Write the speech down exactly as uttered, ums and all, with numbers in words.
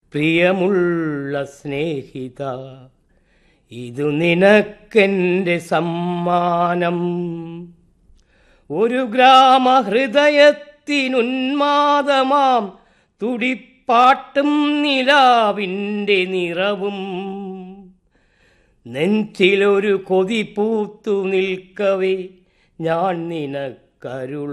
പ്രിയമുള്ള സ്നേഹിത, ഇതു നിനക്കെൻ്റെ സമ്മാനം. ഒരു ഗ്രാമഹൃദയത്തിനുന്മാദമാം തുടിപ്പാട്ടും നിലാവിൻ്റെ നിറവും, നെഞ്ചിലൊരു കൊതി പൂത്തു നിൽക്കവേ ഞാൻ നിനക്കരുൾ